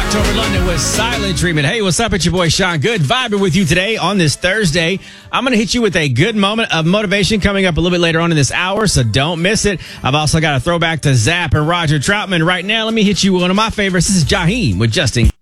October London with Silent Treatment. Hey, what's up? It's your boy Sean Good, vibing with you today on this Thursday. I'm going to hit you with a good moment of motivation coming up a little bit later on in this hour, so don't miss it. I've also got a throwback to Zapp and Roger Troutman. Right now, let me hit you with one of my favorites. This is Jaheim with Justin.